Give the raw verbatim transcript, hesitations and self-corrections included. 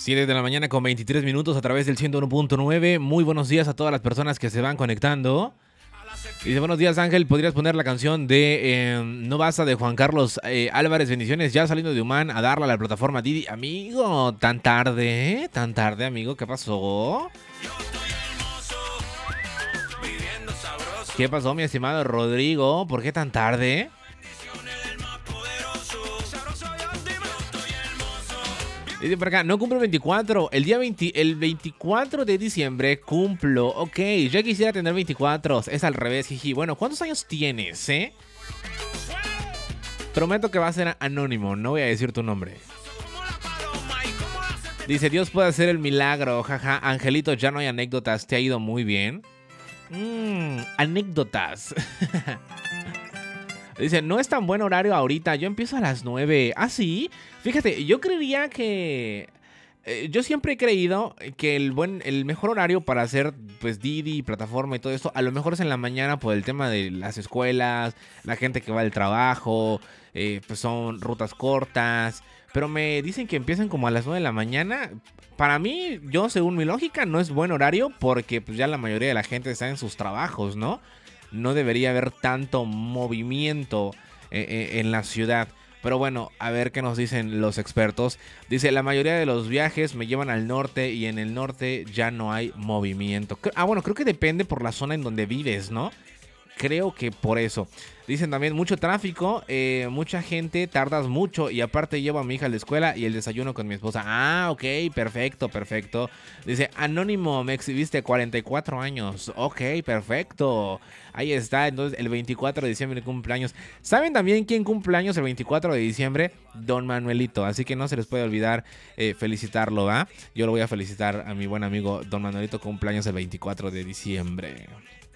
siete de la mañana con veintitrés minutos a través del ciento uno punto nueve. Muy buenos días a todas las personas que se van conectando. Dice, buenos días Ángel, ¿podrías poner la canción de eh, No Basta de Juan Carlos eh, Álvarez? Bendiciones, ya saliendo de Humán a darle a la plataforma Didi. Amigo, tan tarde, ¿eh? Tan tarde, amigo, ¿qué pasó? ¿Qué pasó, mi estimado Rodrigo? ¿Por qué tan tarde? Dice por acá, no cumplo el veinticuatro, el día veinte, el veinticuatro de diciembre cumplo. Ok, ya quisiera tener veinticuatro, es al revés, jiji. Bueno, ¿cuántos años tienes, eh? Prometo que va a ser anónimo, no voy a decir tu nombre. Dice, Dios puede hacer el milagro, jaja. Angelito, ya no hay anécdotas, te ha ido muy bien. Mmm, anécdotas. Dice, no es tan buen horario ahorita, yo empiezo a las nueve. ¿Ah, sí? Fíjate, yo creería que... Eh, yo siempre he creído que el buen, el mejor horario para hacer pues Didi, plataforma y todo esto, a lo mejor es en la mañana por el tema de las escuelas, la gente que va al trabajo, eh, pues son rutas cortas. Pero me dicen que empiezan como a las nueve de la mañana. Para mí, yo según mi lógica, no es buen horario porque pues ya la mayoría de la gente está en sus trabajos, ¿no? No debería haber tanto movimiento eh, eh, en la ciudad. Pero bueno, a ver qué nos dicen los expertos. Dice, la mayoría de los viajes me llevan al norte y en el norte ya no hay movimiento. Ah, bueno, creo que depende por la zona en donde vives, ¿no? Creo que por eso. Dicen también mucho tráfico, eh, mucha gente, tardas mucho y aparte llevo a mi hija a la escuela y el desayuno con mi esposa. Ah, ok, perfecto, perfecto. Dice, anónimo, me exhibiste cuarenta y cuatro años. Ok, perfecto. Ahí está, entonces el veinticuatro de diciembre cumpleaños. ¿Saben también quién cumpleaños el veinticuatro de diciembre? Don Manuelito, así que no se les puede olvidar eh, felicitarlo, ¿va? Yo lo voy a felicitar a mi buen amigo Don Manuelito, cumpleaños el veinticuatro de diciembre.